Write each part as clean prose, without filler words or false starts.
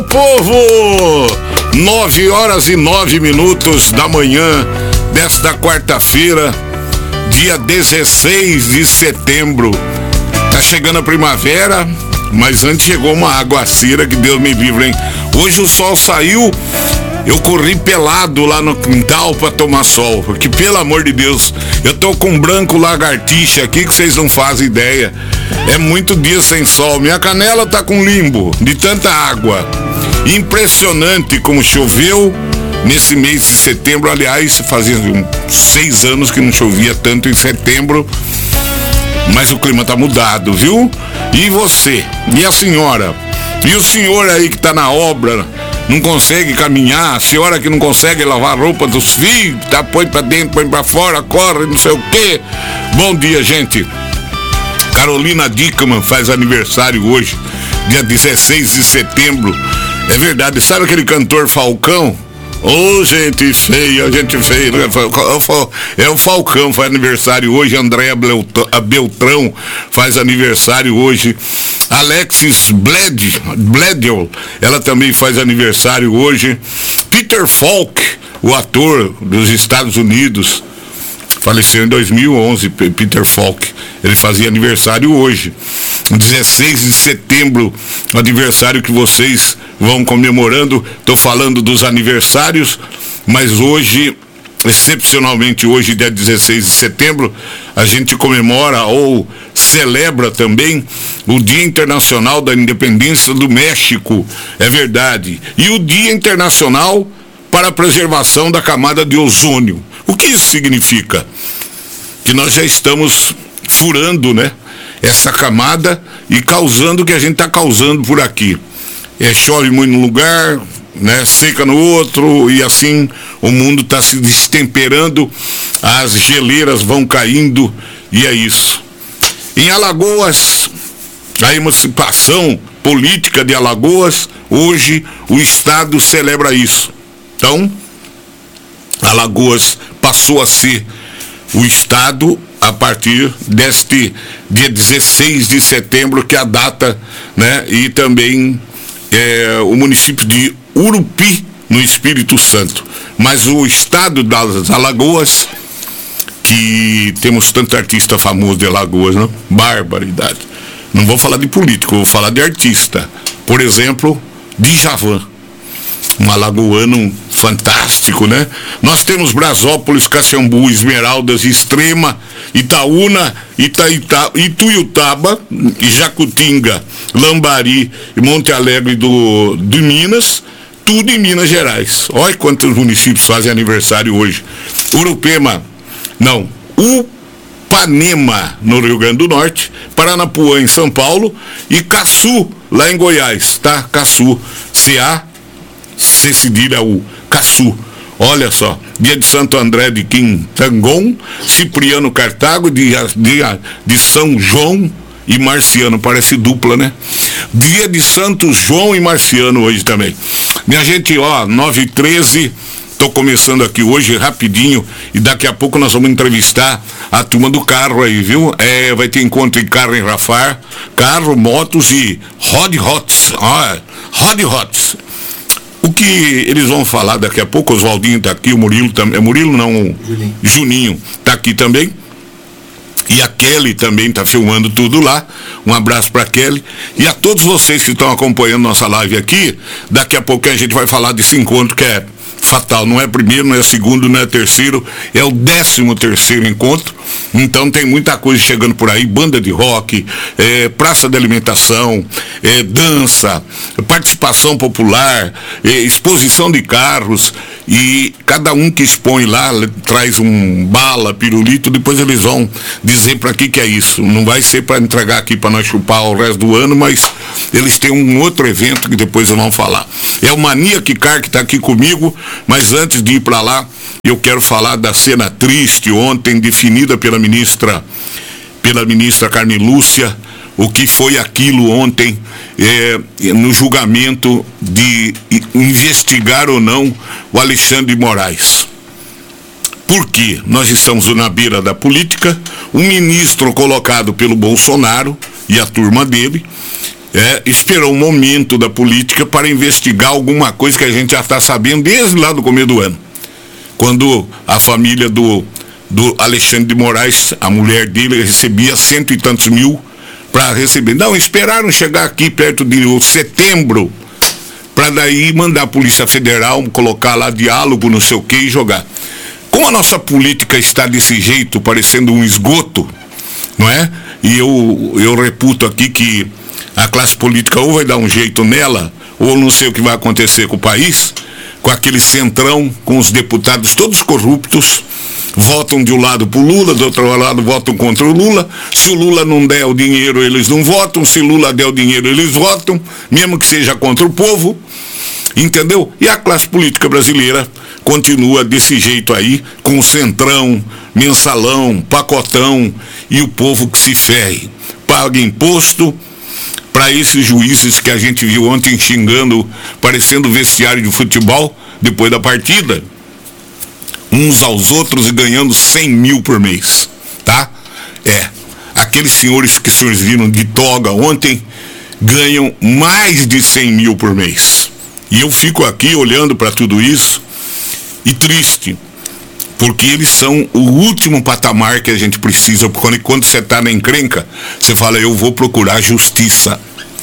Povo, 9h09 da manhã desta quarta-feira, dia 16 de setembro. Tá chegando a primavera, mas antes chegou uma aguaceira, que Deus me livre, hein? Hoje o sol saiu, eu corri pelado lá no quintal pra tomar sol, porque pelo amor de Deus, eu tô com um branco lagartixa aqui que vocês não fazem ideia. É muito dia sem sol, minha canela tá com limbo de tanta água. Impressionante como choveu nesse mês de setembro. Aliás, fazia 6 anos que não chovia tanto em setembro. Mas o clima tá mudado, viu? E você? E a senhora? E o senhor aí que tá na obra, não consegue caminhar? A senhora que não consegue lavar a roupa dos filhos, tá? Põe pra dentro, põe pra fora, corre, não sei o quê. Bom dia, gente. Carolina Dickmann faz aniversário hoje, dia 16 de setembro. É verdade, sabe aquele cantor Falcão? Ô, gente feia, gente feia. É o Falcão, faz aniversário hoje. Andréa Beltrão faz aniversário hoje. Alexis Bledel, ela também faz aniversário hoje. Peter Falk, o ator dos Estados Unidos, faleceu em 2011, Peter Falk. Ele fazia aniversário hoje, 16 de setembro, aniversário que vocês vão comemorando. Estou falando dos aniversários, mas hoje, excepcionalmente hoje, dia 16 de setembro, a gente comemora ou celebra também o Dia Internacional da Independência do México, é verdade, e o Dia Internacional para a Preservação da Camada de Ozônio. O que isso significa? Que nós já estamos furando, né, essa camada e causando o que a gente está causando por aqui. Chove muito num lugar, né, seca no outro, e assim o mundo está se destemperando, as geleiras vão caindo, e é isso. Em Alagoas, a emancipação política de Alagoas, hoje o Estado celebra isso. Então, Alagoas passou a ser o Estado a partir deste dia 16 de setembro, que é a data, né? E também o município de Urupi, no Espírito Santo. Mas o Estado das Alagoas, que temos tanto artista famoso de Alagoas, não? Barbaridade. Não vou falar de político, vou falar de artista. Por exemplo, Djavan, um alagoano fantástico, né? Nós temos Brasópolis, Caxambu, Esmeraldas, Extrema, Itaúna, Ituiutaba, Jacutinga, Lambari e Monte Alegre de Minas, tudo em Minas Gerais. Olha quantos municípios fazem aniversário hoje. Upanema, no Rio Grande do Norte, Paranapuã, em São Paulo, e Caçu, lá em Goiás, tá? Caçu, C cedilha U, Caçu. Olha só, dia de Santo André de Quintangon, Cipriano Cartago, de São João e Marciano, parece dupla, né? Dia de Santos João e Marciano hoje também. Minha gente, ó, 9h13, tô começando aqui hoje rapidinho, e daqui a pouco nós vamos entrevistar a turma do carro aí, viu? Vai ter encontro em carro em Rafar, carro, motos e Hot Hots. O que eles vão falar daqui a pouco, o Oswaldinho tá aqui, o Murilo também, Juninho tá aqui também, e a Kelly também tá filmando tudo lá. Um abraço pra Kelly e a todos vocês que estão acompanhando nossa live aqui. Daqui a pouco a gente vai falar desse encontro que é fatal, não é primeiro, não é segundo, não é terceiro, é o 13º encontro. Então tem muita coisa chegando por aí, banda de rock, praça de alimentação, dança, participação popular, exposição de carros, e cada um que expõe lá traz um bala, pirulito, depois eles vão dizer para que é isso. Não vai ser para entregar aqui para nós chupar o resto do ano, mas eles têm um outro evento que depois vão falar. É o Mania Car que está aqui comigo, mas antes de ir para lá, eu quero falar da cena triste ontem, definida pela ministra Carmen Lúcia, o que foi aquilo ontem, no julgamento de investigar ou não o Alexandre de Moraes. Por quê? Nós estamos na beira da política, um ministro colocado pelo Bolsonaro e a turma dele, esperou um momento da política para investigar alguma coisa que a gente já está sabendo desde lá do começo do ano. Quando a família do Alexandre de Moraes, a mulher dele, recebia 100 e tantos mil para receber. Não, esperaram chegar aqui perto de setembro, para daí mandar a Polícia Federal, colocar lá diálogo, não sei o que, e jogar. Como a nossa política está desse jeito, parecendo um esgoto, não é? E eu reputo aqui que a classe política ou vai dar um jeito nela, ou não sei o que vai acontecer com o país, com aquele centrão, com os deputados todos corruptos, votam de um lado pro Lula, do outro lado votam contra o Lula. Se o Lula não der o dinheiro, eles não votam. Se o Lula der o dinheiro, eles votam, mesmo que seja contra o povo, entendeu? E a classe política brasileira continua desse jeito aí, com o centrão, mensalão, pacotão, e o povo que se ferre, paga imposto para esses juízes que a gente viu ontem xingando, parecendo vestiário de futebol, depois da partida, uns aos outros e ganhando 100 mil por mês, tá? Aqueles senhores que surgiram de toga ontem ganham mais de 100 mil por mês. E eu fico aqui olhando para tudo isso e triste, porque eles são o último patamar que a gente precisa, porque quando você está na encrenca, você fala, eu vou procurar justiça.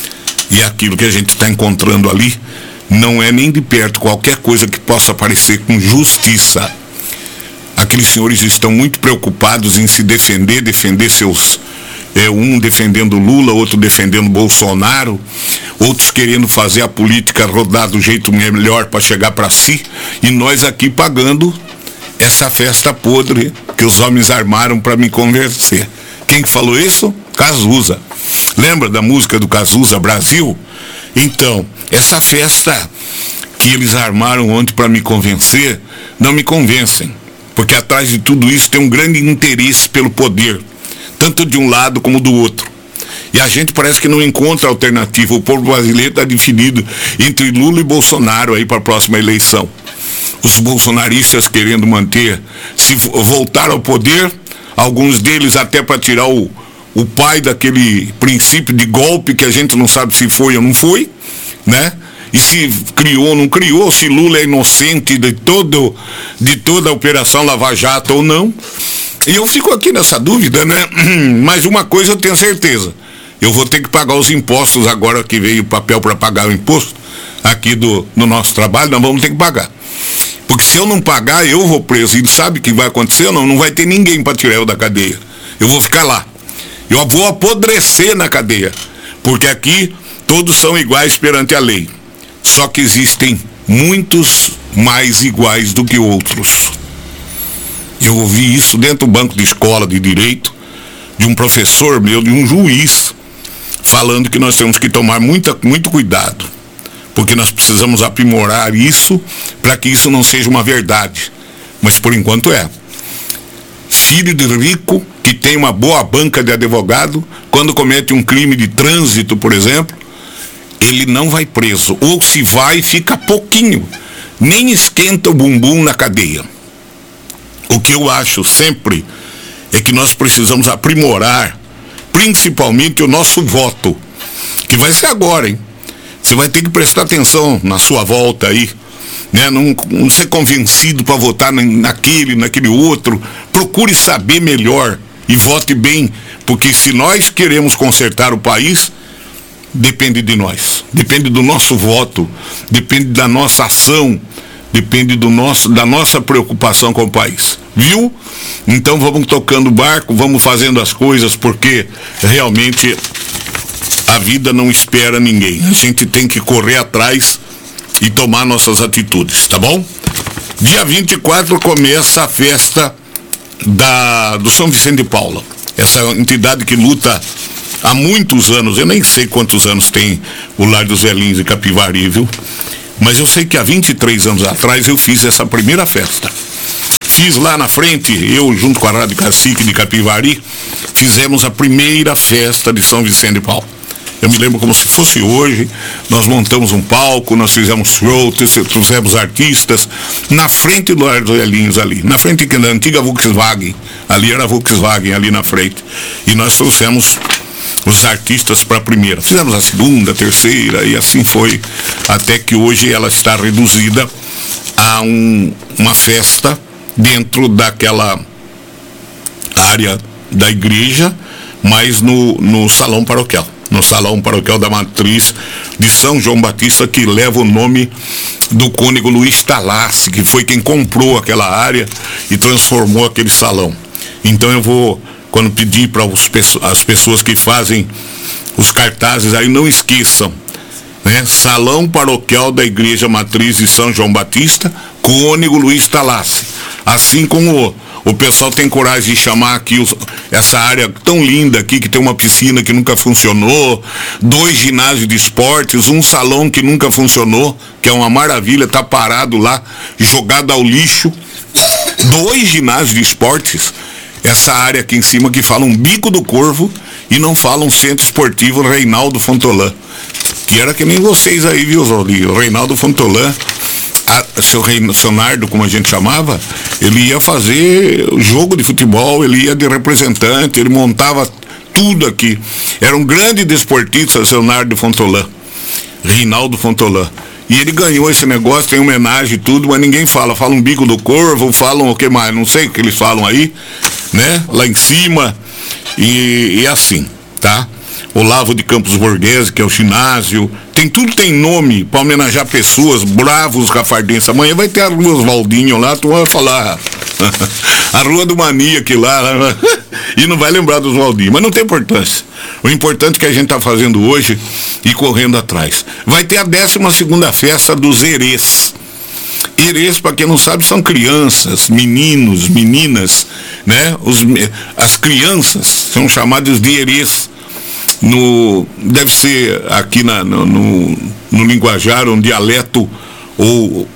E aquilo que a gente está encontrando ali não é nem de perto qualquer coisa que possa parecer com justiça. Aqueles senhores estão muito preocupados em se defender seus... um defendendo Lula, outro defendendo Bolsonaro, outros querendo fazer a política rodar do jeito melhor para chegar para si, e nós aqui pagando essa festa podre que os homens armaram para me convencer. Quem que falou isso? Cazuza. Lembra da música do Cazuza, Brasil? Então, essa festa que eles armaram ontem para me convencer, não me convencem. Porque atrás de tudo isso tem um grande interesse pelo poder, tanto de um lado como do outro. E a gente parece que não encontra alternativa. O povo brasileiro está dividido entre Lula e Bolsonaro aí para a próxima eleição. Os bolsonaristas querendo manter, se voltar ao poder, alguns deles até para tirar o pai daquele princípio de golpe que a gente não sabe se foi ou não foi, né? E se criou ou não criou, se Lula é inocente de toda a Operação Lava Jato ou não. E eu fico aqui nessa dúvida, né? Mas uma coisa eu tenho certeza, eu vou ter que pagar os impostos agora que veio o papel para pagar o imposto aqui no nosso trabalho, nós vamos ter que pagar. Porque se eu não pagar, eu vou preso. E sabe o que vai acontecer? Não vai ter ninguém para tirar eu da cadeia. Eu vou ficar lá. Eu vou apodrecer na cadeia. Porque aqui todos são iguais perante a lei. Só que existem muitos mais iguais do que outros. Eu ouvi isso dentro do banco de escola de direito, de um professor meu, de um juiz, falando que nós temos que tomar muito cuidado, porque nós precisamos aprimorar isso para que isso não seja uma verdade. Mas por enquanto é. Filho de rico que tem uma boa banca de advogado, quando comete um crime de trânsito, por exemplo, ele não vai preso, ou se vai, fica pouquinho, nem esquenta o bumbum na cadeia. O que eu acho sempre é que nós precisamos aprimorar, principalmente o nosso voto, que vai ser agora, hein? Você vai ter que prestar atenção na sua volta aí, né? Não ser convencido para votar naquele outro. Procure saber melhor e vote bem, porque se nós queremos consertar o país, depende de nós, depende do nosso voto, depende da nossa ação, depende da nossa preocupação com o país, viu? Então vamos tocando o barco, vamos fazendo as coisas, porque realmente a vida não espera ninguém. A gente tem que correr atrás e tomar nossas atitudes, tá bom? Dia 24 começa a festa do São Vicente de Paula, essa entidade que luta há muitos anos. Eu nem sei quantos anos tem o Lar dos Velhinhos de Capivari, viu? Mas eu sei que há 23 anos atrás eu fiz essa primeira festa. Fiz lá na frente, eu junto com a Rádio Cacique de Capivari, fizemos a primeira festa de São Vicente de Paula. Eu me lembro como se fosse hoje. Nós montamos um palco, nós fizemos show, trouxemos artistas na frente do Lar dos Velhinhos ali, na frente da antiga Volkswagen, ali era a Volkswagen ali na frente, e nós trouxemos os artistas para a primeira. Fizemos a segunda, a terceira e assim foi, até que hoje ela está reduzida a uma festa dentro daquela área da igreja, mas no salão paroquial. No salão paroquial da matriz de São João Batista, que leva o nome do cônego Luiz Talassi, que foi quem comprou aquela área e transformou aquele salão. Então eu vou, quando pedir para as pessoas que fazem os cartazes aí, não esqueçam, né? Salão paroquial da Igreja Matriz de São João Batista, cônego Luiz Talassi. Assim como o pessoal tem coragem de chamar aqui essa área tão linda aqui, que tem uma piscina que nunca funcionou, 2 ginásios de esportes, um salão que nunca funcionou, que é uma maravilha, tá parado lá, jogado ao lixo, 2 ginásios de esportes, essa área aqui em cima que fala um Bico do Corvo e não fala um Centro Esportivo Reinaldo Fontolã, que era que nem vocês aí, viu, Zoli? O Reinaldo Fontolã, seu Nardo, como a gente chamava, ele ia fazer jogo de futebol, ele ia de representante, ele montava tudo aqui. Era um grande desportista, seu Nardo Fontolã, Reinaldo Fontolã. E ele ganhou esse negócio, tem homenagem e tudo, mas ninguém fala. Falam um Bico do Corvo, falam o que mais, não sei o que eles falam aí, né? Lá em cima, e assim, tá? Olavo de Campos Borghese, que é o ginásio, tudo tem nome para homenagear pessoas, bravos cafardenses. Amanhã vai ter a Rua Oswaldinho lá, tu vai falar a Rua do Maníaco lá, e não vai lembrar do Oswaldinho, mas não tem importância. O importante é que a gente está fazendo hoje e correndo atrás. Vai ter a 12ª festa dos Herês. Herês, para quem não sabe, são crianças, meninos, meninas, né? As crianças são chamadas de Herês. Deve ser aqui no linguajar, um dialeto, ou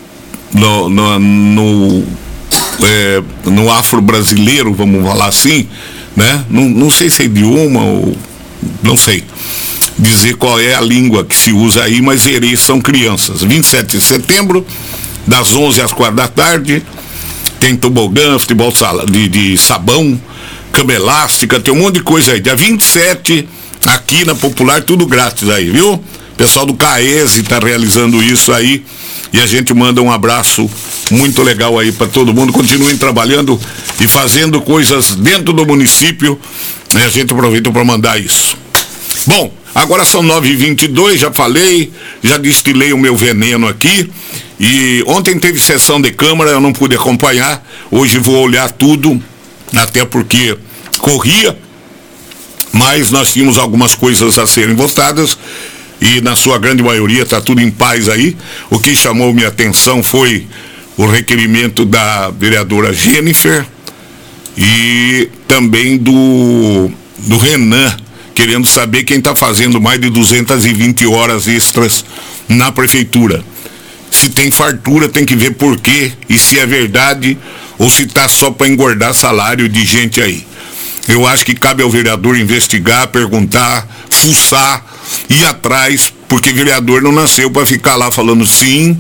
no afro-brasileiro, vamos falar assim, né? Não sei se é idioma ou não sei dizer qual é a língua que se usa aí, mas Herês são crianças. 27 de setembro, das 11 às 4 da tarde, tem tobogã, futebol de sabão, cama elástica, tem um monte de coisa aí. Dia 27, aqui na Popular, tudo grátis aí, viu? O pessoal do CAES está realizando isso aí, e a gente manda um abraço muito legal aí para todo mundo. Continuem trabalhando e fazendo coisas dentro do município, e a gente aproveita para mandar isso. Bom, agora são 9h22, já falei, já destilei o meu veneno aqui, e ontem teve sessão de Câmara, eu não pude acompanhar, hoje vou olhar tudo, até porque corria, mas nós tínhamos algumas coisas a serem votadas, e na sua grande maioria está tudo em paz aí. O que chamou minha atenção foi o requerimento da vereadora Jennifer e também do Renan, querendo saber quem está fazendo mais de 220 horas extras na prefeitura. Se tem fartura, tem que ver por quê, e se é verdade, ou se está só para engordar salário de gente aí. Eu acho que cabe ao vereador investigar, perguntar, fuçar, ir atrás, porque vereador não nasceu para ficar lá falando sim,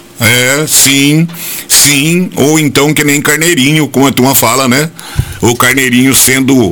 sim, ou então que nem Carneirinho, como a turma fala, né? O Carneirinho sendo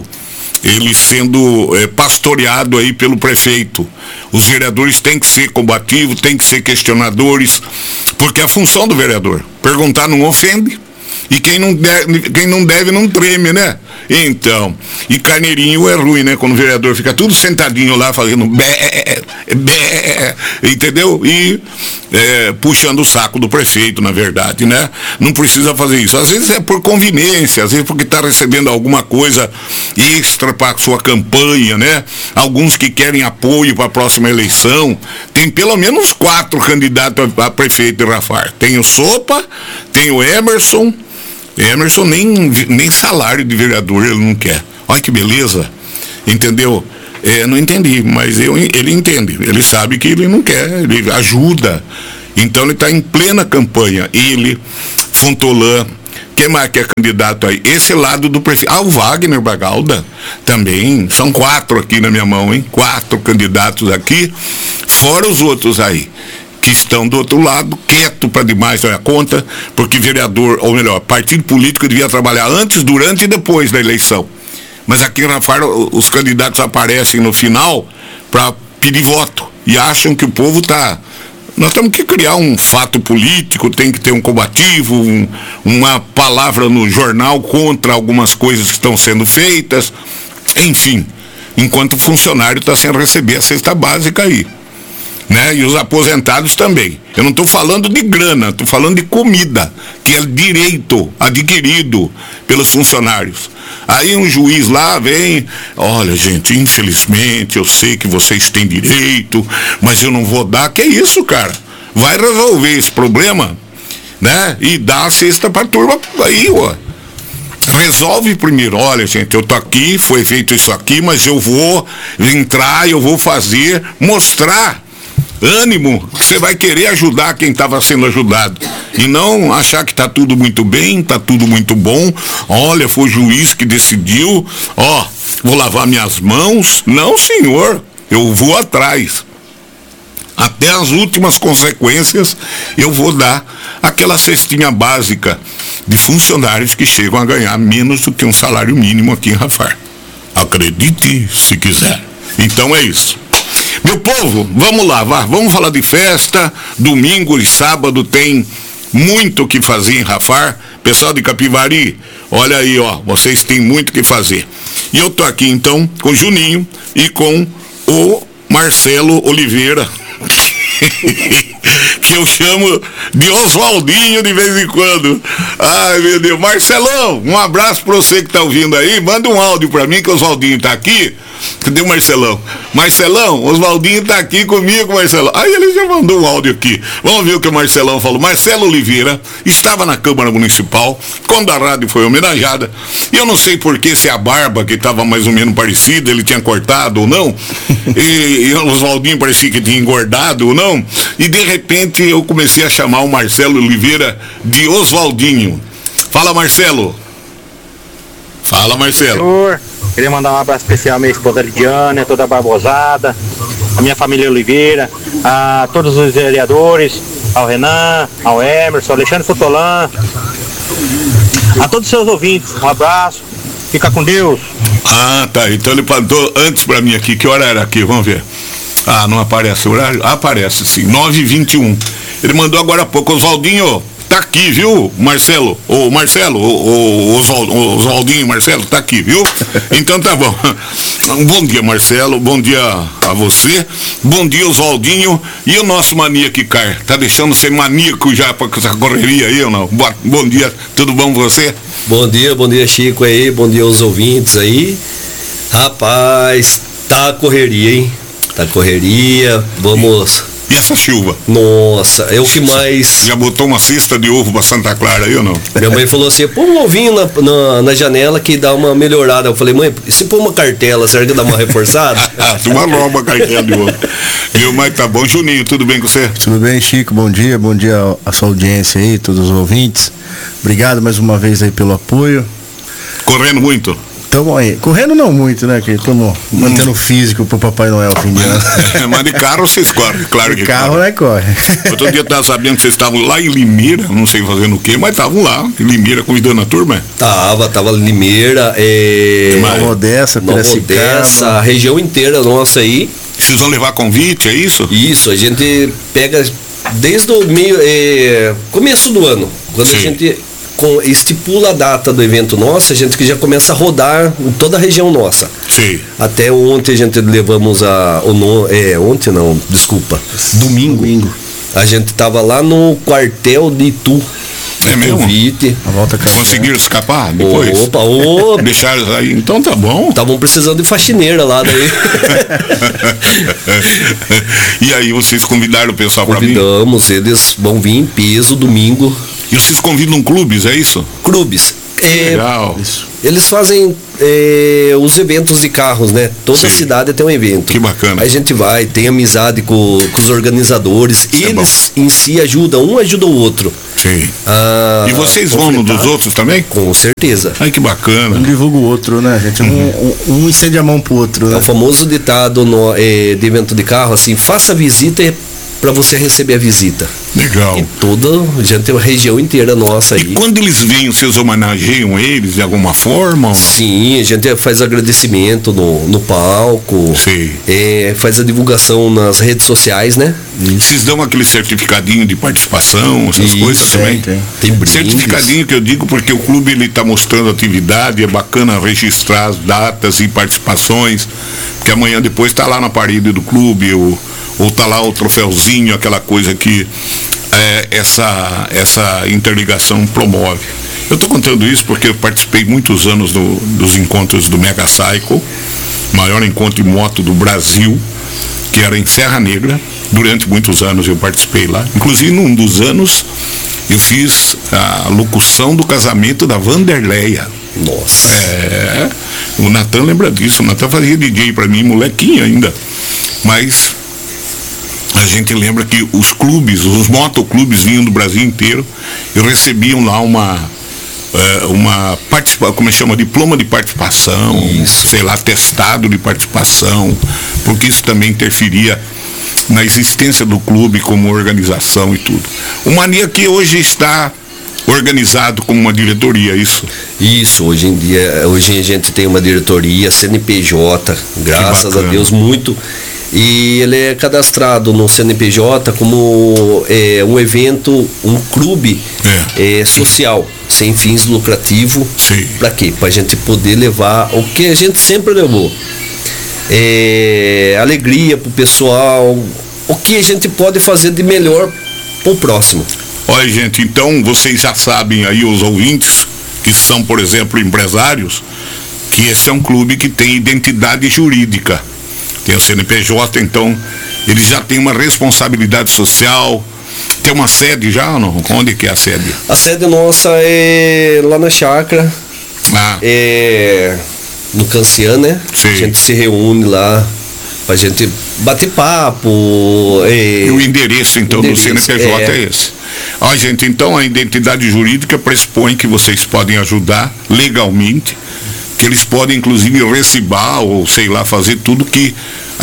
pastoreado aí pelo prefeito. Os vereadores têm que ser combativos, têm que ser questionadores, porque a função do vereador, perguntar não ofende, e quem não deve não treme, né? Então, e Carneirinho é ruim, né? Quando o vereador fica tudo sentadinho lá fazendo bé, entendeu? E puxando o saco do prefeito, na verdade, né? Não precisa fazer isso. Às vezes é por conveniência, às vezes porque está recebendo alguma coisa extra para a sua campanha, né? Alguns que querem apoio para a próxima eleição. Tem pelo menos 4 candidatos a prefeito de Rafar. Tem o Sopa, tem o Emerson nem salário de vereador ele não quer. Olha que beleza, entendeu? Não entendi, mas ele entende, ele sabe que ele não quer, ele ajuda. Então ele está em plena campanha. Ele, Fontolã, quem mais que é candidato aí? Esse lado do prefeito. O Wagner Bagalda também. São 4 aqui na minha mão, hein? 4 candidatos aqui, fora os outros aí, que estão do outro lado, quieto para demais da conta, porque vereador, ou melhor, partido político devia trabalhar antes, durante e depois da eleição. Mas aqui em Rafar os candidatos aparecem no final para pedir voto e acham que o povo está... Nós temos que criar um fato político, tem que ter um combativo, uma palavra no jornal contra algumas coisas que estão sendo feitas, enfim, enquanto o funcionário está sem receber a cesta básica aí, né? E os aposentados também. Eu não estou falando de grana, estou falando de comida, que é direito adquirido pelos funcionários. Aí um juiz lá vem, olha gente, infelizmente eu sei que vocês têm direito, mas eu não vou dar. Que isso, cara? Vai resolver esse problema, né? E dá a cesta pra turma aí, ó. Resolve primeiro, olha gente, eu tô aqui, foi feito isso aqui, mas eu vou entrar, eu vou fazer, mostrar ânimo, que você vai querer ajudar quem estava sendo ajudado. E não achar que está tudo muito bem, está tudo muito bom. Olha, foi o juiz que decidiu, ó, vou lavar minhas mãos. Não, senhor, eu vou atrás. Até as últimas consequências eu vou dar aquela cestinha básica de funcionários que chegam a ganhar menos do que um salário mínimo aqui em Rafar. Acredite se quiser. Então é isso. Meu povo, vamos lá, vamos falar de festa. Domingo e sábado tem muito o que fazer em Rafar. Pessoal de Capivari, olha aí, ó, vocês têm muito o que fazer. E eu tô aqui então com o Juninho e com o Marcelo Oliveira, que eu chamo de Oswaldinho de vez em quando. Ai, meu Deus. Marcelão, um abraço pra você que tá ouvindo aí. Manda um áudio pra mim que o Oswaldinho tá aqui. Cadê o Marcelão? Marcelão, Oswaldinho tá aqui comigo, Marcelão. Aí ele já mandou um áudio aqui. Vamos ver o que o Marcelão falou. Marcelo Oliveira estava na Câmara Municipal quando a rádio foi homenageada. E eu não sei por que, se a barba, que estava mais ou menos parecida, ele tinha cortado ou não. E o Oswaldinho parecia que tinha engordado ou não. E de repente eu comecei a chamar o Marcelo Oliveira de Oswaldinho. Fala, Marcelo. Fala, Marcelo. Senhor, queria mandar um abraço especial à minha esposa Lidiane, toda a Barbosada, a minha família Oliveira, a todos os vereadores, ao Renan, ao Emerson, ao Alexandre Fotolan, a todos os seus ouvintes, um abraço, fica com Deus. Ah, tá, então ele mandou antes pra mim aqui, que hora era aqui, vamos ver. Ah, não aparece o horário? Ah, aparece sim, 9h21. Ele mandou agora há pouco, Oswaldinho, tá aqui, viu, Marcelo? O Marcelo, o Oswaldinho, Marcelo, tá aqui, viu? Então tá bom. Bom dia, Marcelo, bom dia a você, bom dia, Oswaldinho. E o nosso maníaco Car, tá deixando ser maníaco já pra essa correria aí ou não? Bom dia, tudo bom com você? Bom dia, Chico aí, bom dia aos ouvintes aí. Rapaz, tá correria, hein? Tá correria, vamos... E essa chuva? Nossa, é o que mais... Já botou uma cesta de ovo pra Santa Clara aí ou não? Minha mãe falou assim, pô um ovinho na janela que dá uma melhorada. Eu falei, mãe, e se pôr uma cartela, será que dá uma reforçada? Uma nova cartela de ovo. Viu, mas tá bom. Juninho, tudo bem com você? Tudo bem, Chico, bom dia a sua audiência aí, todos os ouvintes. Obrigado mais uma vez aí pelo apoio. Correndo muito? Estamos aí, correndo não muito, né, que estamos mantendo o físico pro Papai Noel fim de ano. Mas de carro vocês correm, claro que de carro, né, corre. Outro dia eu estava sabendo que vocês estavam lá em Limeira, não sei fazendo o quê, mas estavam lá em Limeira convidando a turma. Tava em Limeira, Nova Odessa, Piracicaba, a região inteira nossa aí. Vocês vão levar convite, é isso? Isso, a gente pega desde o começo do ano, quando Sim. a gente estipula a data do evento nosso, a gente que já começa a rodar em toda a região nossa. Sim. Até ontem a gente levamos domingo. A gente tava lá no quartel de Itu. É mesmo? Convite. A volta Conseguiram escapar depois? Opa! Deixaram aí, então tá bom. Estavam precisando de faxineira lá daí. E aí vocês convidaram o pessoal para vir? Convidamos, eles vão vir em peso domingo. E vocês convidam clubes, é isso? Clubes. Legal. Eles fazem os eventos de carros, né? Toda Sim. cidade tem um evento. Que bacana. Aí a gente vai, tem amizade com os organizadores. Isso eles em si ajudam, um ajuda o outro. Sim. E vocês vão no dos outros também? Com certeza. Ai, que bacana. Um divulga o outro, né, gente? Um estende a mão pro outro, né? É o famoso ditado de evento de carro, assim, faça a visita para você receber a visita. Legal. Em toda, a gente tem uma região inteira nossa aí. E quando eles vêm, vocês homenageiam eles de alguma forma ou não? Sim, a gente faz agradecimento no palco. Sim. Faz a divulgação nas redes sociais, né? Vocês dão aquele certificadinho de participação, essas coisas também? Tem brindes. Certificadinho que eu digo porque o clube ele está mostrando atividade, é bacana registrar as datas e participações, porque amanhã depois está lá na parede do clube, ou tá lá o troféuzinho, aquela coisa que essa interligação promove. Eu estou contando isso porque eu participei muitos anos dos encontros do Mega Cycle, maior encontro de moto do Brasil, que era em Serra Negra. Durante muitos anos eu participei lá. Inclusive, num dos anos, eu fiz a locução do casamento da Vanderleia. Nossa. O Natan lembra disso. O Natan fazia DJ para mim, molequinho ainda. Mas a gente lembra que os clubes, os motoclubes vinham do Brasil inteiro e recebiam lá uma participação, como chama, diploma de participação, sei lá, atestado de participação, porque isso também interferia na existência do clube como organização e tudo. O Mania que hoje está organizado como uma diretoria, isso? Isso, hoje a gente tem uma diretoria, CNPJ, graças a Deus, muito. E ele é cadastrado no CNPJ como um evento, um clube social, sem fins lucrativos. Para quê? Para a gente poder levar o que a gente sempre levou. Alegria pro pessoal, o que a gente pode fazer de melhor pro próximo. Olha, gente, então vocês já sabem aí, os ouvintes que são, por exemplo, empresários, que esse é um clube que tem identidade jurídica. Tem o CNPJ, então ele já tem uma responsabilidade social. Tem uma sede já ou não? Onde que é a sede? A sede nossa é lá na chácara. No Cancian, né? Sim. A gente se reúne lá pra gente bater papo. E o endereço, então, do CNPJ é esse. Ó, gente, então a identidade jurídica pressupõe que vocês podem ajudar legalmente, que eles podem inclusive recibar ou sei lá, fazer tudo que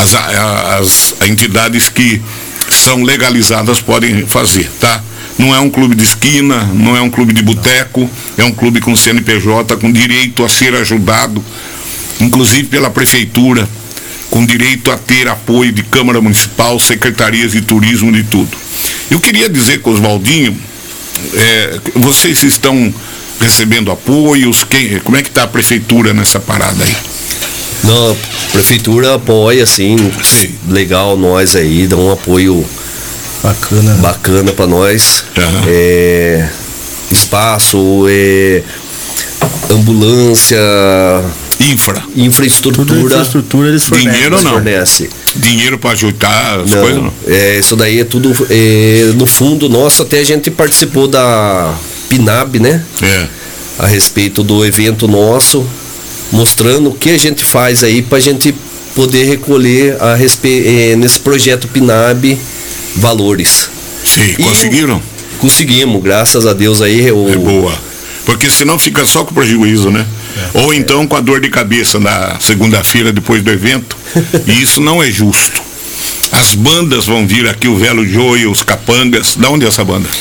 as entidades que são legalizadas podem fazer, tá? Não é um clube de esquina, não é um clube de boteco, é um clube com CNPJ, com direito a ser ajudado, inclusive pela prefeitura, com direito a ter apoio de Câmara Municipal, secretarias de turismo, de tudo. Eu queria dizer com o Oswaldinho, vocês estão recebendo apoios, como é que está a prefeitura nessa parada aí? Não, a prefeitura apoia, assim, legal, nós aí, dá um apoio bacana para nós. Uhum. Espaço, ambulância, infraestrutura. Infraestrutura eles fornecem. Dinheiro ou não? Dinheiro para ajudar as coisas não? Isso daí é tudo no fundo nosso. Até a gente participou da PNAB, né? A respeito do evento nosso, mostrando o que a gente faz aí pra gente poder recolher nesse projeto PNAB valores. Sim, conseguiram? Conseguimos, graças a Deus aí. É boa. Porque senão fica só com prejuízo, né? Ou então com a dor de cabeça na segunda-feira depois do evento. E isso não é justo. As bandas vão vir aqui, o Velho Joey, os Capangas. Da onde é essa banda?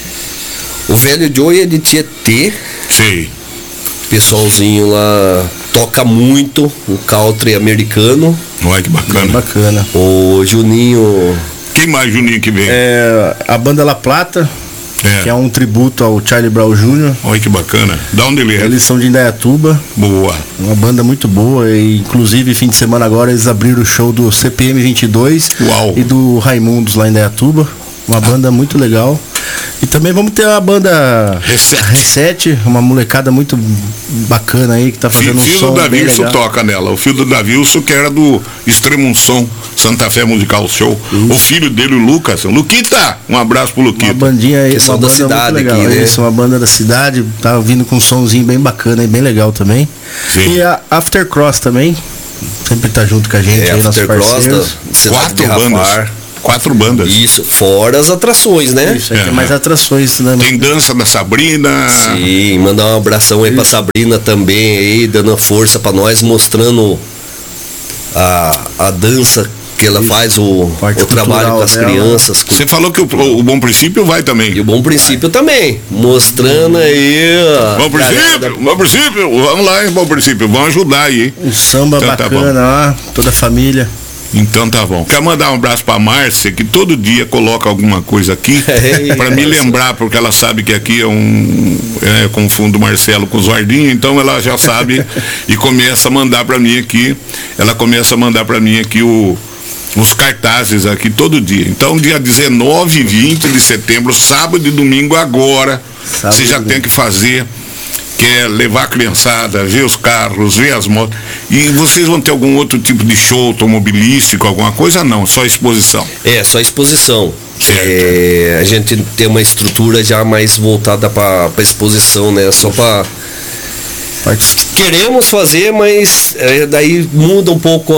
O Velho Joey é de Tietê. Sim. Pessoalzinho lá toca muito o country americano. Olha que bacana. Bacana. O Juninho. Quem mais, Juninho, que vem? A banda La Plata, que é um tributo ao Charlie Brown Jr. Olha que bacana. Da onde ele é? Eles são de Indaiatuba. Boa. Uma banda muito boa. E inclusive, fim de semana agora, eles abriram o show do CPM 22. Uau. E do Raimundos lá em Indaiatuba. Uma banda muito legal. E também vamos ter a banda Reset, uma molecada muito bacana aí que tá fazendo um som. O filho do Davilson toca nela. O filho do Davilson, que era do Extremo Som, Santa Fé Musical Show. O filho dele, o Lucas. Luquita, um abraço pro Luquita. Uma bandinha aí, uma banda da cidade muito legal. Aqui, né? Isso, uma banda da cidade, tá vindo com um somzinho bem bacana e bem legal também. Sim. E a Aftercross também, sempre tá junto com a gente aí, nossos parceiros. 4 bandas. Isso, fora as atrações, né? Isso, aí tem mais atrações, né? Tem dança da Sabrina. Sim, mandar um abração aí pra Sabrina também aí, dando força pra nós, mostrando a dança que ela faz o trabalho com as crianças. Você falou que o Bom Princípio vai também. E o Bom Princípio também, mostrando aí. Bom Princípio, vamos lá, hein, Bom Princípio, vamos ajudar aí, hein? Um samba então, bacana lá, toda a família. Então tá bom. Quero mandar um abraço pra Márcia, que todo dia coloca alguma coisa aqui para me lembrar, porque ela sabe que aqui é confundo o Marcelo com o Zardinho, então ela já sabe e começa a mandar para mim aqui. Ela começa a mandar para mim aqui os cartazes aqui todo dia. Então, dia 19 e 20 de setembro, sábado e domingo agora, você já tem que fazer, que é levar a criançada, ver os carros, ver as motos. E vocês vão ter algum outro tipo de show automobilístico, alguma coisa? Não, só exposição. Só exposição. Certo. A gente tem uma estrutura já mais voltada para exposição, né? Só para... Queremos fazer, mas daí muda um pouco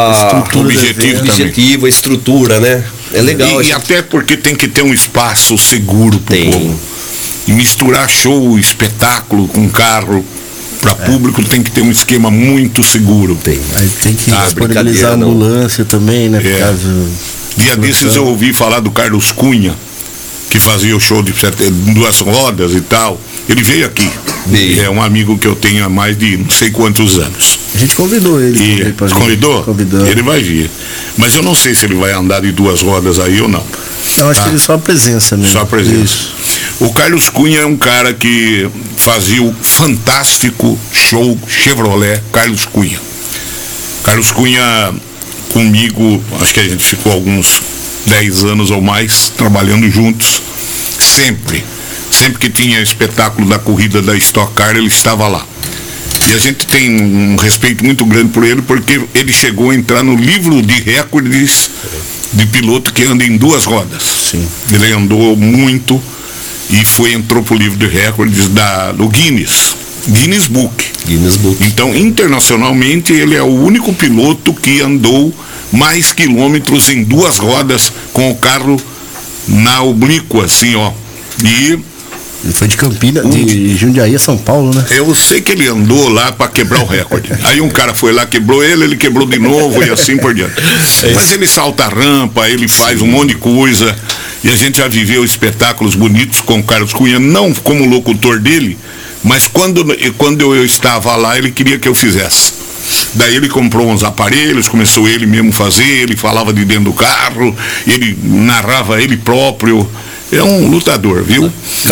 o objetivo, a estrutura, né? É legal. E até porque tem que ter um espaço seguro pro povo. E misturar show, espetáculo com carro para público tem que ter um esquema muito seguro. Aí tem que disponibilizar a ambulância também, né? Por causa dia desses eu ouvi falar do Carlos Cunha, que fazia o show de 2 rodas e tal. Ele veio aqui. É um amigo que eu tenho há mais de não sei quantos anos. A gente convidou ele. Convidou? Ele vai vir. Mas eu não sei se ele vai andar de 2 rodas aí ou não. Eu acho que ele só a presença mesmo. Só a presença. Isso. O Carlos Cunha é um cara que fazia o fantástico show Chevrolet Carlos Cunha. Carlos Cunha comigo, acho que a gente ficou alguns 10 anos ou mais trabalhando juntos. Sempre que tinha espetáculo da corrida da Stock Car, ele estava lá. E a gente tem um respeito muito grande por ele, porque ele chegou a entrar no livro de recordes de piloto que anda em 2 rodas. Sim. Ele andou muito e entrou pro livro de recordes do Guinness Book. Então, internacionalmente, ele é o único piloto que andou mais quilômetros em 2 rodas com o carro na oblíqua, assim, ó. E ele foi de Campinas, de Jundiaí a São Paulo, né? Eu sei que ele andou lá para quebrar o recorde. Aí um cara foi lá, quebrou ele quebrou de novo e assim por diante. Mas ele salta a rampa, ele faz um monte de coisa. E a gente já viveu espetáculos bonitos com o Carlos Cunha, não como locutor dele, mas quando eu estava lá, ele queria que eu fizesse. Daí ele comprou uns aparelhos, começou ele mesmo fazer, ele falava de dentro do carro, ele narrava ele próprio. É um lutador, viu?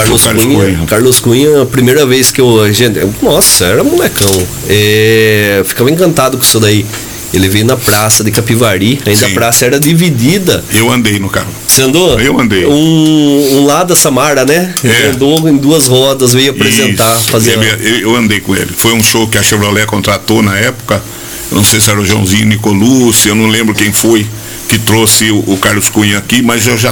Carlos Cunha, a primeira vez que nossa, era molecão. Ficava encantado com isso daí. Ele veio na praça de Capivari, ainda a praça era dividida. Eu andei no carro. Você andou? Eu andei. Um lá da Samara, né? Ele andou em 2 rodas, veio apresentar, fazer. Eu andei com ele. Foi um show que a Chevrolet contratou na época. Eu não sei se era o Joãozinho Nicolucci, eu não lembro quem foi que trouxe o Carlos Cunha aqui, mas eu já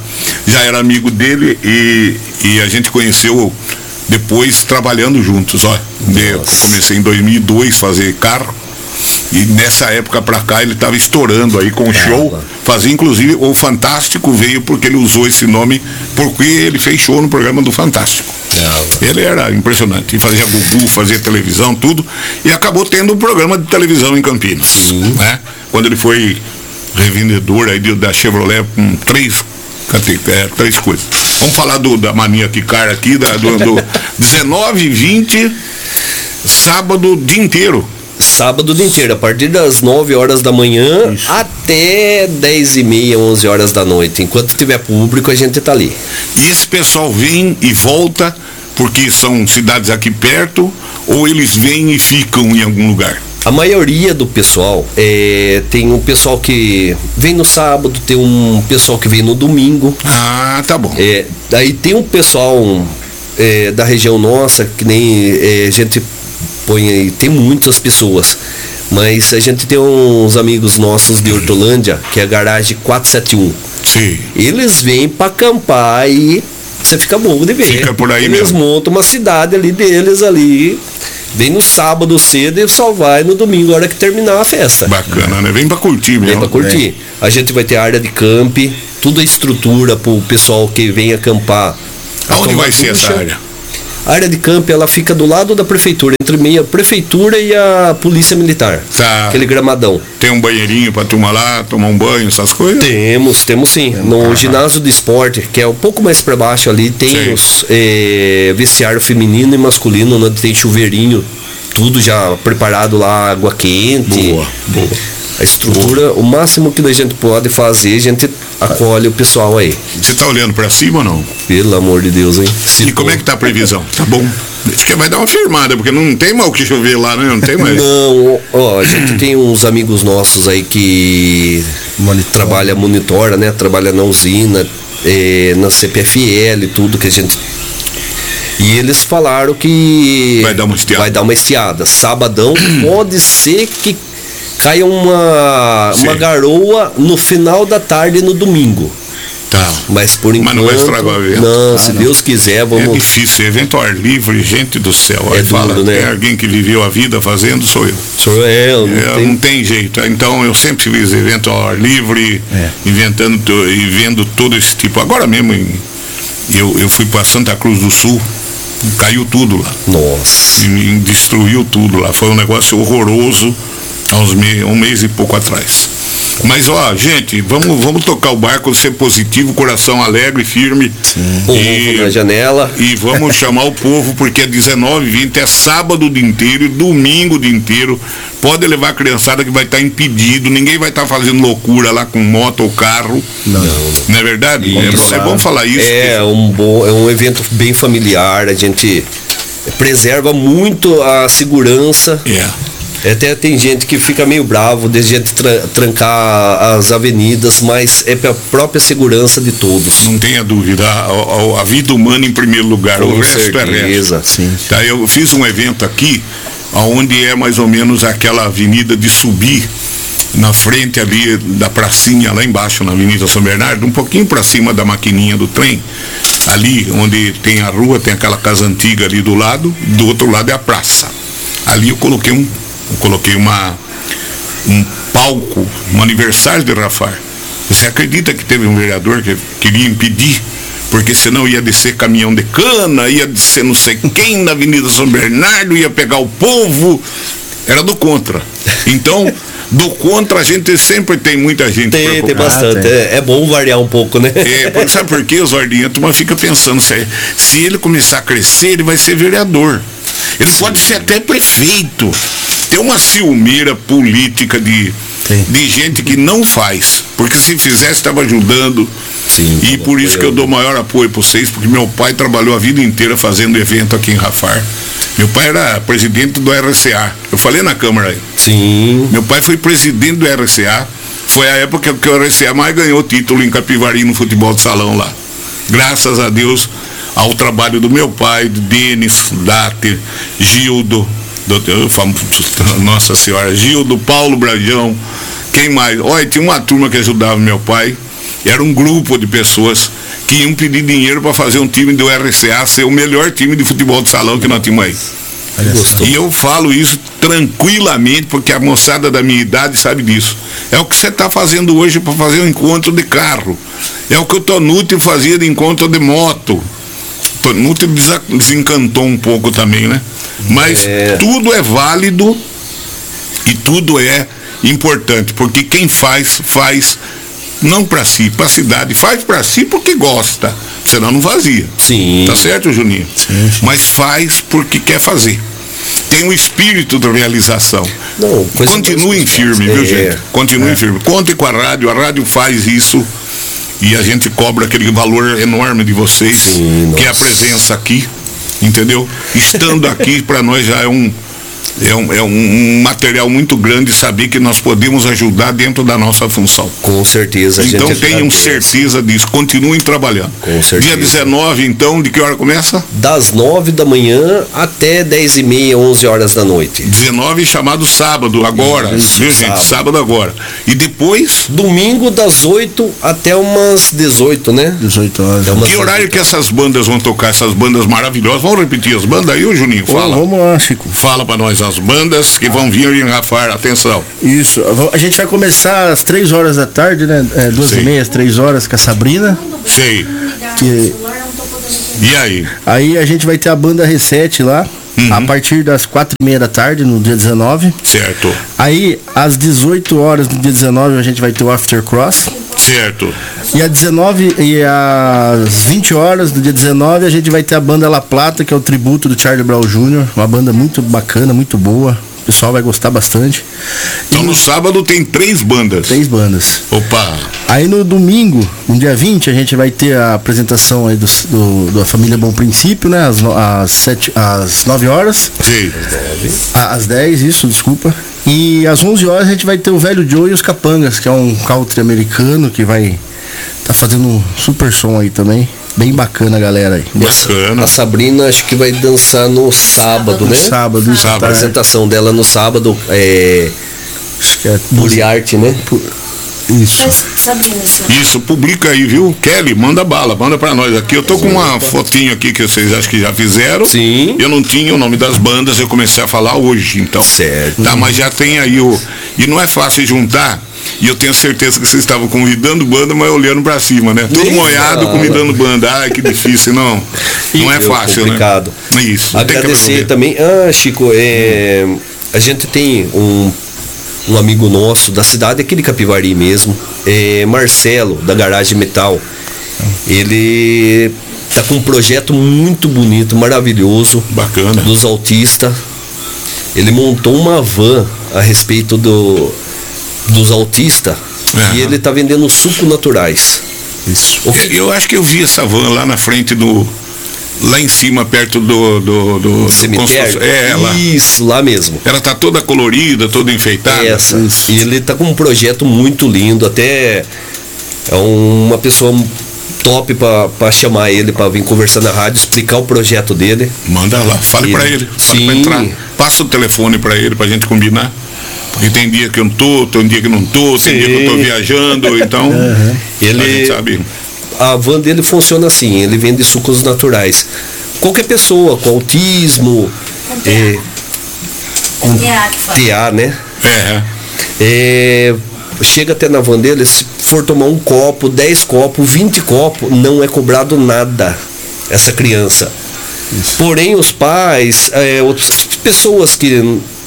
era amigo dele e a gente conheceu depois trabalhando juntos. Comecei em 2002 a fazer carro. E nessa época pra cá ele estava estourando aí com o show. Fazia inclusive o Fantástico, veio porque ele usou esse nome, porque ele fez show no programa do Fantástico. Ele era impressionante, ele fazia Gugu, fazia televisão, tudo, e acabou tendo um programa de televisão em Campinas, né? Quando ele foi revendedor aí da Chevrolet com 3 coisas. Vamos falar da Mania Car aqui, do 19 e 20, sábado o dia inteiro. Sábado o dia inteiro, a partir das 9 horas da manhã até 10h30, 11 horas da noite. Enquanto tiver público, a gente tá ali. E esse pessoal vem e volta porque são cidades aqui perto, ou eles vêm e ficam em algum lugar? A maioria do pessoal, tem um pessoal que vem no sábado, tem um pessoal que vem no domingo. Ah, tá bom. Daí tem um pessoal da região nossa, que nem a gente põe aí, tem muitas pessoas, mas a gente tem uns amigos nossos de Hortolândia, que é a garagem 471. Sim. Eles vêm pra acampar e você fica bobo de ver. Fica por aí eles mesmo. montam uma cidade ali deles ali. Vem no sábado cedo e só vai no domingo, a hora que terminar a festa. Bacana, né? Vem pra curtir mesmo. Vem pra curtir. A gente vai ter área de camp, tudo a estrutura pro pessoal que vem acampar. Aonde vai ser essa área? A área de campo, ela fica do lado da prefeitura, entre meio a prefeitura e a polícia militar. Tá. Aquele gramadão. Tem um banheirinho pra turma lá, tomar um banho, essas coisas? Temos sim. No ginásio de esporte, que é um pouco mais para baixo ali, tem os vestiário feminino e masculino, onde tem chuveirinho, tudo já preparado lá, água quente. Boa. A estrutura, o máximo que a gente pode fazer, a gente acolhe o pessoal aí. Você tá olhando pra cima ou não? Pelo amor de Deus, hein? E como é que tá a previsão? Tá bom? Acho que vai dar uma firmada, porque não tem mal que chover lá, né? Não tem mais. Não, ó, a gente tem uns amigos nossos aí que monitora, né? Trabalha na usina, na CPFL, tudo que a gente... E eles falaram que vai dar uma estiada. Sabadão pode ser que caia uma garoa no final da tarde no domingo. Tá. Mas por enquanto. Mas não vai estragar o evento. Não, se Deus quiser, vamos. É difícil, evento ao ar livre, gente do céu. Aí duro, fala, né? Tem alguém que viveu a vida fazendo, sou eu. Não tem jeito. Então eu sempre fiz evento ao ar livre, inventando e vendo todo esse tipo. Agora mesmo eu fui para Santa Cruz do Sul. Caiu tudo lá. Nossa. E destruiu tudo lá. Foi um negócio horroroso há um mês e pouco atrás. Mas ó, gente, vamos tocar o barco, ser positivo, coração alegre, firme. E na janela. E vamos chamar o povo, porque é 19h20, é sábado o dia inteiro e domingo o dia inteiro. Pode levar a criançada que vai estar impedido, ninguém vai estar fazendo loucura lá com moto ou carro. Não é verdade? É bom falar isso. É um evento bem familiar, a gente preserva muito a segurança. Até tem gente que fica meio bravo de gente trancar as avenidas, mas é para a própria segurança de todos. Não tenha dúvida, a vida humana em primeiro lugar, o resto é resto. Sim. Tá, eu fiz um evento aqui, onde é mais ou menos aquela avenida de subir, na frente ali da pracinha, lá embaixo na Avenida São Bernardo, um pouquinho para cima da maquininha do trem, ali onde tem a rua, tem aquela casa antiga ali do lado, do outro lado é a praça. Ali eu coloquei um palco, um aniversário de Rafar. Você acredita que teve um vereador que queria impedir, porque senão ia descer caminhão de cana, ia descer não sei quem na Avenida São Bernardo, ia pegar o povo? Era do contra. Então, do contra a gente sempre tem muita gente preocupada. Tem bastante. É bom variar um pouco, né? Sabe por quê, Zordinho? A turma fica pensando, se ele começar a crescer, ele vai ser vereador. Ele pode ser até prefeito. Tem uma ciumeira política de gente que não faz, porque se fizesse estava ajudando. Sim, e por isso que eu dou maior apoio para vocês, porque meu pai trabalhou a vida inteira fazendo evento aqui em Rafar. Meu pai era presidente do RCA. Eu falei na Câmara aí. Sim. Meu pai foi presidente do RCA. Foi a época que o RCA mais ganhou título em Capivari no futebol de salão lá. Graças a Deus, ao trabalho do meu pai, do Denis, Dáter, Gildo, Nossa Senhora, Gildo, Paulo Brajão, quem mais? Olha, tinha uma turma que ajudava meu pai. Era um grupo de pessoas que iam pedir dinheiro para fazer um time do RCA ser o melhor time de futebol de salão que nós tínhamos aí. E eu falo isso tranquilamente, porque a moçada da minha idade sabe disso. É o que você está fazendo hoje para fazer um encontro de carro. É o que o Tonucci fazia de encontro de moto. Tonucci desencantou um pouco também, né? Mas tudo é válido e tudo é importante, porque quem faz não para si, para a cidade, faz para si porque gosta, senão não fazia. Sim. Tá certo, Juninho? Sim. Mas faz porque quer fazer. Tem um espírito de realização. Continuem firme, viu, gente? Continuem firme. Conte com a rádio faz isso e a gente cobra aquele valor enorme de vocês. Sim, que é a presença aqui, entendeu? Estando aqui para nós já é um material muito grande saber que nós podemos ajudar dentro da nossa função. Com certeza. Então tenham certeza disso, continuem trabalhando. Com certeza. Dia 19, então, de que hora começa? Das 9 da manhã até 10h30, 11 horas da noite. 19 chamado sábado, agora. Isso, viu, gente? Sábado agora. E depois? Domingo das 8 até umas 18, né? 18 horas. Que horário que essas bandas vão tocar, essas bandas maravilhosas? Vamos repetir as bandas aí, ô Juninho? Fala. Vamos lá, Chico. Fala pra nós as bandas que vão vir em Rafar, atenção. Isso, a gente vai começar às 3 horas da tarde, né? 2h30, 3 horas com a Sabrina. Sei. Que E aí? Aí a gente vai ter a banda Reset lá, a partir das 4h30 da tarde, no dia 19. Certo. Aí, às 18 horas do dia 19, a gente vai ter o After Cross. Certo. E às 20 horas do dia 19, a gente vai ter a banda La Plata, que é o tributo do Charlie Brown Jr., uma banda muito bacana, muito boa. O pessoal vai gostar bastante. Então no sábado tem 3 bandas. 3 bandas. Opa! Aí no domingo, no dia 20, a gente vai ter a apresentação aí da família Bom Princípio, né? Às 9 horas. Sim. Às 10, isso, desculpa. E às 11 horas a gente vai ter o Velho Joe e os Capangas, que é um country americano que vai tá fazendo um super som aí também. Bem bacana, galera aí. Bacana. A Sabrina acho que vai dançar no sábado, né? Sábado, isso. A apresentação dela no sábado Acho que é Arte, né? Isso. Isso, publica aí, viu? Kelly, manda bala, manda pra nós aqui. Eu tô com uma fotinho aqui que vocês acho que já fizeram. Sim. Eu não tinha o nome das bandas, eu comecei a falar hoje, então. Certo. Tá, mas já tem aí E não é fácil juntar. E eu tenho certeza que vocês estavam convidando banda, mas olhando pra cima, né? Tudo molhado, convidando banda. Ai, que difícil, não. Não é fácil, complicado, né? Isso. Agradecer também. Chico, a gente tem um amigo nosso da cidade, aqui de Capivari mesmo, Marcelo, da Garagem Metal. Ele tá com um projeto muito bonito, maravilhoso. Bacana. Dos autistas. Ele montou uma van a respeito dos autistas e ele tá vendendo suco naturais. Isso. Eu acho que eu vi essa van lá na frente lá em cima, perto do cemitério. Lá. Isso, lá mesmo. Ela tá toda colorida, toda enfeitada. Essa. E ele tá com um projeto muito lindo, até é uma pessoa top pra chamar ele pra vir conversar na rádio, explicar o projeto dele. Manda lá, fale pra ele. Fale pra entrar. Passa o telefone pra ele, pra gente combinar. Porque tem dia que eu não tô, tem dia que não tô, tem dia que eu tô viajando, então a gente sabe. A van dele funciona assim, ele vende sucos naturais. Qualquer pessoa com autismo, com TA, né? Chega até na van dele, se for tomar um copo, 10 copos, 20 copos, não é cobrado nada essa criança. Porém, os pais, outras pessoas que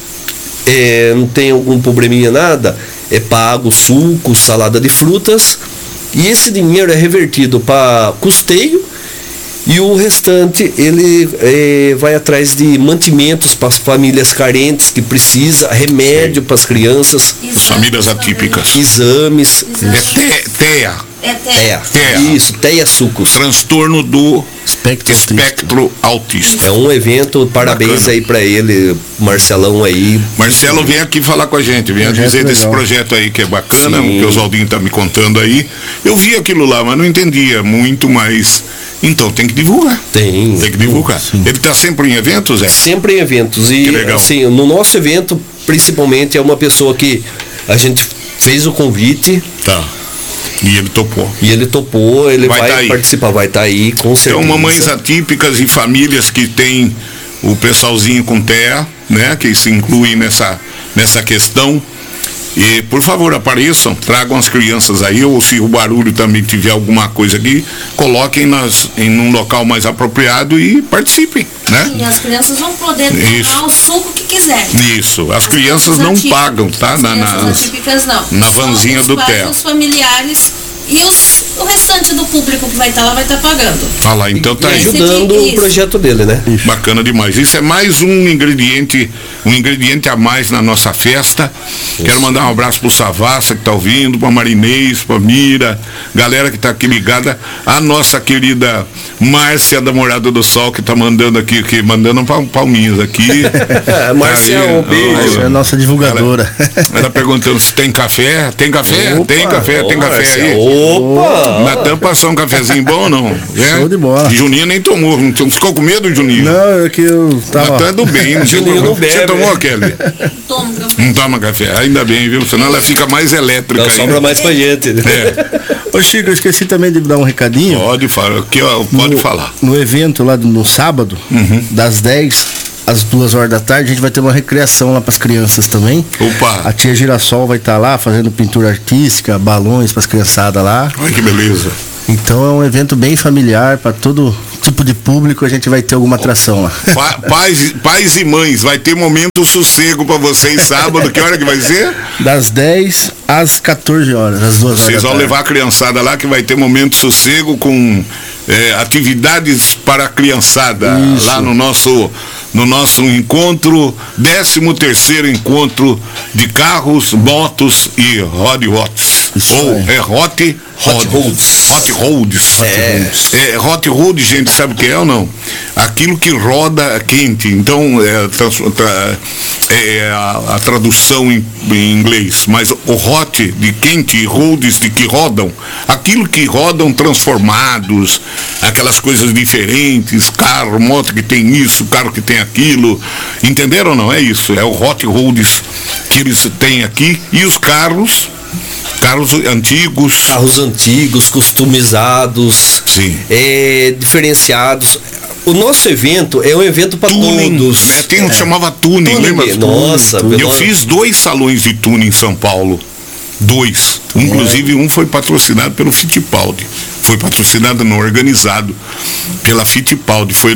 não tem algum probleminha, nada, é pago suco, salada de frutas, e esse dinheiro é revertido para custeio, e o restante ele vai atrás de mantimentos para as famílias carentes que precisa, remédio para as crianças, famílias atípicas, exames. TEA. Isso, TEA Sucos. Transtorno do espectro autista. É um evento, parabéns. Bacana. Aí pra ele, Marcelão aí. Marcelo vem aqui falar com a gente, vem dizer desse projeto aí que é bacana, o que o Oswaldinho tá me contando aí. Eu vi aquilo lá, mas não entendia muito, mas então tem que divulgar. Tem que divulgar. Sim. Ele tá sempre em eventos, Sempre em eventos. E que legal. Assim, no nosso evento, principalmente, é uma pessoa que a gente fez o convite. Tá. E ele topou. Ele vai participar, vai estar aí, com certeza. Então, mamães atípicas e famílias que tem o pessoalzinho com TEA, né? Que se incluem nessa questão. E, por favor, apareçam, tragam as crianças aí, ou se o barulho também tiver alguma coisa aqui, coloquem em um local mais apropriado e participem, né? E as crianças vão poder tomar o suco que quiserem. Isso, as crianças não pagam, tá? As crianças atípicas não. Na vanzinha do TEA. Os familiares e o restante do público que vai estar lá vai estar pagando. Ah lá, então tá aí. Ajudando o projeto dele, né? Bacana demais. Isso é mais um ingrediente a mais na nossa festa. Isso. Quero mandar um abraço pro Savassa que tá ouvindo, pra Marinês, pra Mira, galera que tá aqui ligada, a nossa querida Márcia da Morada do Sol que tá mandando aqui mandando palminhas aqui. Márcia, um beijo. É a nossa divulgadora. Ela perguntando se tem café. Tem café? Opa, tem café Márcia, aí. Opa! Natan passou um cafezinho bom ou não? Show de bola. Juninho nem tomou. Ficou com medo, Juninho? Não, é que eu tava... Natan é do bem. Juninho não bebe. Você tomou, Kelly? Tomo café. Não toma café. Ainda bem, viu? Senão ela fica mais elétrica. Não sobra mais pra gente. Ô Chico, eu esqueci também de dar um recadinho. Pode falar. No evento lá no sábado, das 10 às 2 horas da tarde, a gente vai ter uma recreação lá para as crianças também. Opa! A tia Girassol vai estar lá fazendo pintura artística, balões para as criançadas lá. Olha que beleza. Então é um evento bem familiar para todo tipo de público. A gente vai ter alguma atração lá. Pais e mães, vai ter momento sossego para vocês sábado. Que hora que vai ser? Das 10 às 14 horas, às 2 horas. Vocês vão levar a criançada lá, que vai ter momento sossego com atividades para a criançada. Isso. Lá no nosso encontro, 13º encontro de carros, motos e Hot Rods. Ou Hot Roads. Hot Road, gente, sabe o que é ou não? Aquilo que roda quente. Então, a tradução em inglês, mas o hot de quente e roads de que rodam, aquilo que rodam transformados, aquelas coisas diferentes, carro, moto que tem isso, carro que tem aquilo, entenderam ou não? É isso, é o hot roads que eles têm aqui, e os carros antigos, customizados, sim, diferenciados. O nosso evento é um evento para todos. Chamava tuning, lembra? Nossa, eu fiz 2 salões de tuning em São Paulo. 2. Inclusive um foi patrocinado pelo Fittipaldi. Foi patrocinado, não, organizado pela Fittipaldi. Foi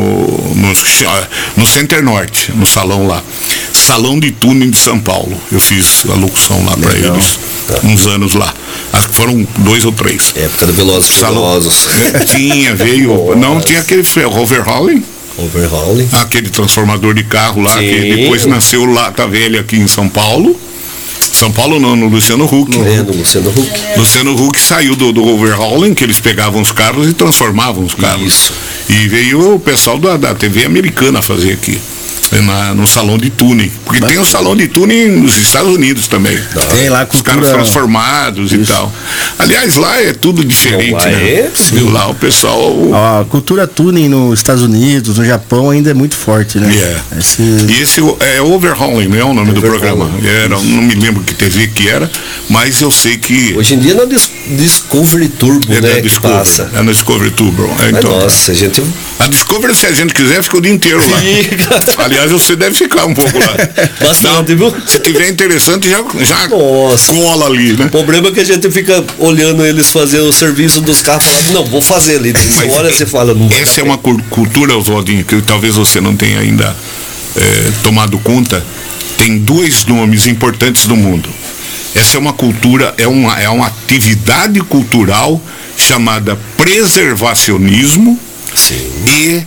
no Center Norte, no salão lá. Salão de tuning de São Paulo. Eu fiz a locução lá para eles. Uns anos lá. Acho que foram 2 ou 3. Época do Velozes e Furiosos. Veio. Não, tinha aquele overhauling. Aquele transformador de carro lá, sim, que depois nasceu Lata Velha aqui em São Paulo. São Paulo não, no Luciano Huck. Luciano Huck saiu do overhauling, que eles pegavam os carros e transformavam os carros. Isso. E veio o pessoal da TV americana fazer aqui. No salão de tuning, porque tem um salão de tuning nos Estados Unidos também. Tem lá os carros transformados. Isso. E tal. Aliás, lá é tudo diferente, né? Viu lá o pessoal. A cultura tuning nos Estados Unidos, no Japão ainda é muito forte, né? E esse é Overhauling, não é o nome do programa? Não me lembro que TV que era, mas eu sei que hoje em dia é no Discovery Turbo, né? Passa. É no Discovery Turbo. Então, nossa, gente. A Discovery, se a gente quiser, fica o dia inteiro lá. Aliás, você deve ficar um pouco lá. Bastante, viu? Se tiver interessante, já cola ali, né? O problema é que a gente fica olhando eles fazer o serviço dos carros e fala, não, vou fazer ali. Olha, você fala, não. Essa é uma cultura, Oswaldinho, que talvez você não tenha ainda tomado conta. Tem 2 nomes importantes do mundo. Essa é uma cultura, é uma atividade cultural chamada preservacionismo. Sim.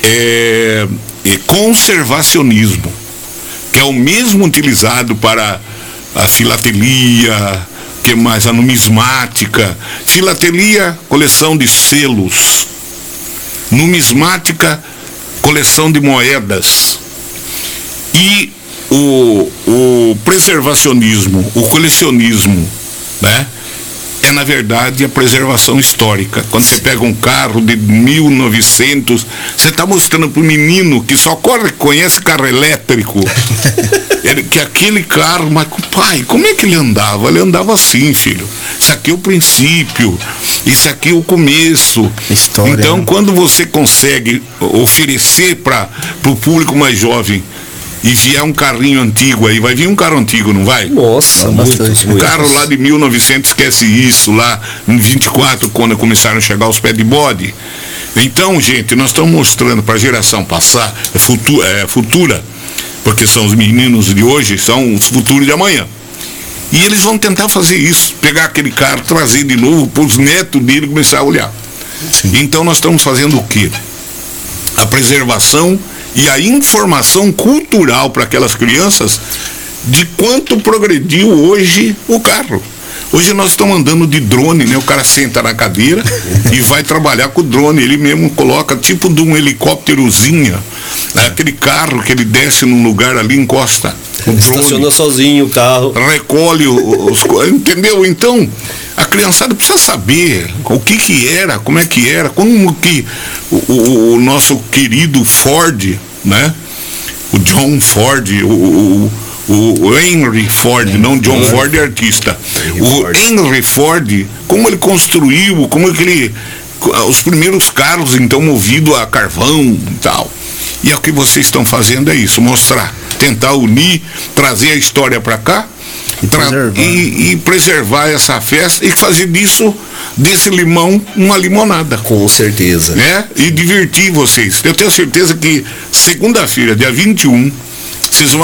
E conservacionismo, que é o mesmo utilizado para a filatelia, que mais a numismática. Filatelia, coleção de selos. Numismática, coleção de moedas. E o preservacionismo, o colecionismo, né? É, na verdade, a preservação histórica. Quando você pega um carro de 1900, você está mostrando para o menino que só conhece carro elétrico, que aquele carro, mas pai, como é que ele andava? Ele andava assim, filho. Isso aqui é o princípio, isso aqui é o começo. História, então, né? Quando você consegue oferecer para o público mais jovem, e vier um carrinho antigo aí, vai vir um carro antigo, não vai? Nossa, muito. O carro lá de 1900, esquece isso, lá em 24, quando começaram a chegar os pés de bode. Então, gente, nós estamos mostrando para a geração passar, futura, porque são os meninos de hoje, são os futuros de amanhã. E eles vão tentar fazer isso, pegar aquele carro, trazer de novo para os netos dele começar a olhar. Sim. Então, nós estamos fazendo o quê? A preservação e a informação cultural para aquelas crianças de quanto progrediu hoje o carro. Hoje nós estamos andando de drone, né? O cara senta na cadeira e vai trabalhar com o drone. Ele mesmo coloca tipo de um helicópterozinho, né? Aquele carro que ele desce num lugar ali, encosta. Estaciona sozinho o carro. Recolhe entendeu? Então, a criançada precisa saber o que era, como é que era, como que o nosso querido Ford, né? O John Ford, o Henry Ford, não John Ford é artista. Henry Ford, como ele construiu, como que os primeiros carros então movidos a carvão e tal. E o que vocês estão fazendo é isso, mostrar, tentar unir, trazer a história para cá e preservar essa festa e fazer disso desse limão uma limonada. Com certeza. Né? E divertir vocês. Eu tenho certeza que segunda-feira, dia 21, vocês vão